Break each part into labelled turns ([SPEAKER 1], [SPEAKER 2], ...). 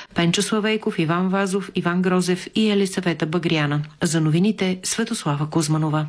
[SPEAKER 1] Пенчо Славейков, Иван Вазов, Иван Грозев и Елисавета Багряна. За новините Светослава Кузманова.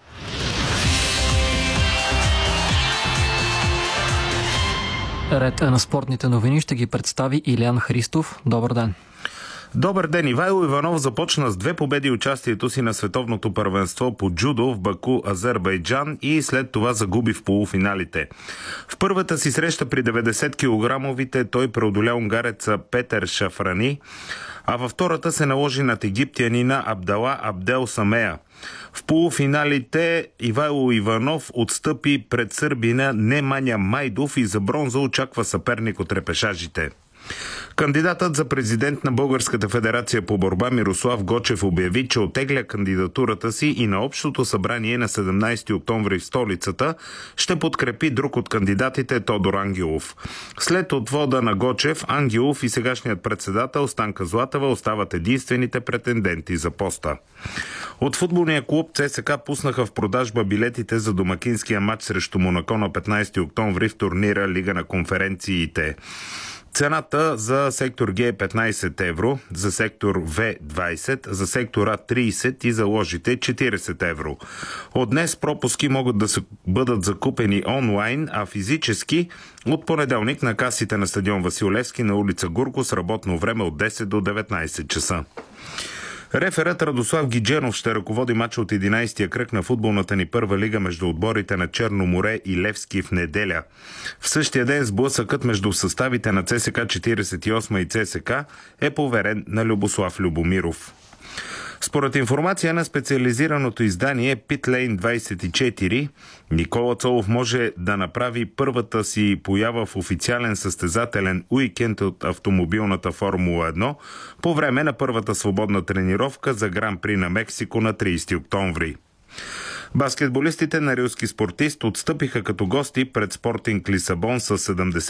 [SPEAKER 2] Ред на спортните новини ще ги представи Илиян Христов. Добър ден!
[SPEAKER 3] Добър ден! Ивайло Иванов започна с 2 победи участието си на световното първенство по джудо в Баку, Азербайджан и след това загуби в полуфиналите. В първата си среща при 90 килограмовите той преодоля унгареца Петър Шафрани, а във втората се наложи над египтянина Абдала Абдел Самея. В полуфиналите Ивайло Иванов отстъпи пред сърбина Неманя Майдов и за бронза очаква съперник от репешажите. Кандидатът за президент на Българската федерация по борба Мирослав Гочев обяви, че оттегля кандидатурата си и на общото събрание на 17 октомври в столицата ще подкрепи друг от кандидатите Тодор Ангелов. След отвода на Гочев, Ангелов и сегашният председател Станка Златева остават единствените претенденти за поста. От футболния клуб ЦСКА пуснаха в продажба билетите за домакинския матч срещу Монако на 15 октомври в турнира Лига на конференциите. Цената за сектор Г е 15 евро, за сектор В 20, за сектора 30 и за ложите 40 евро. От днес пропуски могат да бъдат закупени онлайн, а физически от понеделник на касите на стадион Васил Левски на улица Гурко с работно време от 10 до 19 часа. Реферът Радослав Гидженов ще ръководи мача от 11-я кръг на футболната ни първа лига между отборите на Черно море и Левски в неделя. В същия ден сблъсъкът между съставите на ЦСКА 48 и ЦСКА е поверен на Любослав Любомиров. Според информация на специализираното издание Pitlane 24, Никола Цолов може да направи първата си поява в официален състезателен уикенд от автомобилната Формула 1 по време на първата свободна тренировка за Гран-при на Мексико на 30 октомври. Баскетболистите на рилски спортист отстъпиха като гости пред Спортинг Лисабон с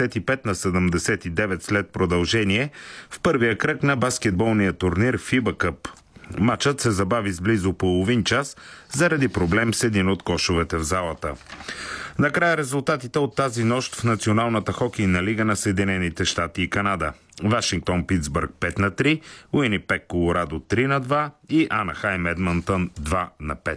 [SPEAKER 3] 75-79 след продължение в първия кръг на баскетболния турнир FIBA Cup. Матчът се забави с близо половин час заради проблем с един от кошовете в залата. Накрая резултатите от тази нощ в Националната хокейна лига на Съединените щати и Канада. Вашингтон Питсбърг 5-3, Уинипек Колорадо 3-2 и Анахайм Едмънтън 2-5.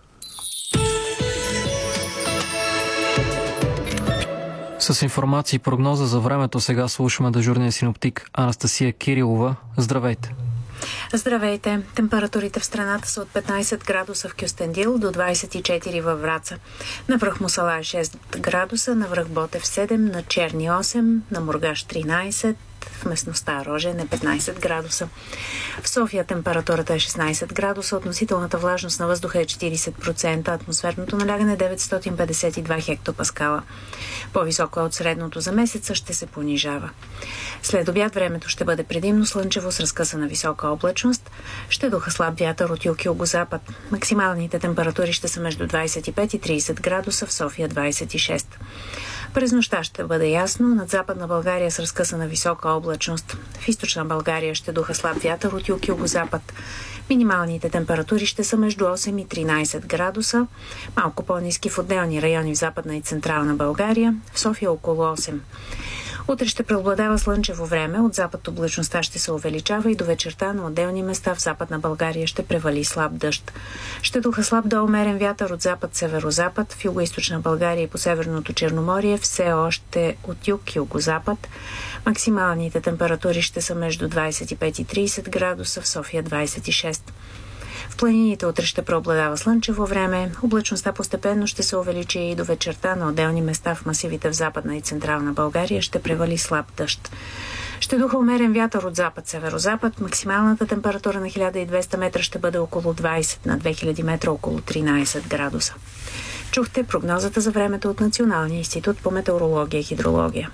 [SPEAKER 2] С информация и прогноза за времето сега слушаме дежурния синоптик Анастасия Кирилова. Здравейте!
[SPEAKER 4] Здравейте! Температурите в страната са от 15 градуса в Кюстендил до 24 във Враца. На връх Мусала 6 градуса, на връх Ботев 7, на Черни 8, на Мургаш 13, в местността Рожен е 15 градуса. В София температурата е 16 градуса, относителната влажност на въздуха е 40%, атмосферното налягане е 952 хектопаскала. По-високо е от средното за месеца, ще се понижава. След обяд времето ще бъде предимно слънчево с разкъсана висока облачност. Ще духа слаб вятър от юг и югозапад. Максималните температури ще са между 25 и 30 градуса, в София 26. През нощта ще бъде ясно, над Западна България с разкъсана висока облачност. В Източна България ще духа слаб вятър от юг и югозапад. Минималните температури ще са между 8 и 13 градуса, малко по-ниски в отделни райони в Западна и Централна България, в София около 8. Утре ще преобладава слънчево време, от запад облачността ще се увеличава и до вечерта на отделни места в Западна България ще превали слаб дъжд. Ще духа слаб до умерен вятър от запад-северозапад, в Югоизточна България и по Северното Черноморие все още от юг и югозапад. Максималните температури ще са между 25 и 30 градуса, в София 26. В планините утре ще преобладава слънчево време, облачността постепенно ще се увеличи и до вечерта на отделни места в масивите в Западна и Централна България ще превали слаб дъжд. Ще духа умерен вятър от запад-северозапад, максималната температура на 1200 метра ще бъде около 20, на 2000 метра около 13 градуса. Чухте прогнозата за времето от Националния институт по метеорология и хидрология.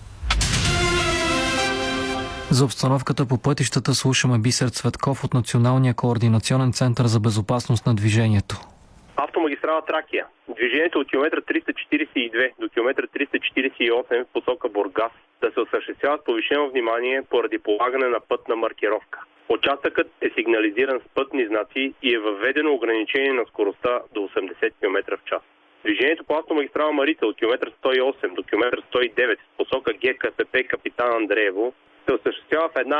[SPEAKER 2] За обстановката по пътищата слушаме Бисер Цветков от Националния координационен център за безопасност на движението.
[SPEAKER 5] Автомагистрала Тракия. Движението от километър 342 до километър 348 в посока Бургас да се осъществява с повишено внимание поради полагане на пътна маркировка. Участъкът е сигнализиран с пътни знаци и е въведено ограничение на скоростта до 80 км в час. Движението по автомагистрала Марица от километър 108 до километър 109 в посока ГКСП Капитан Андреево се осъществява в една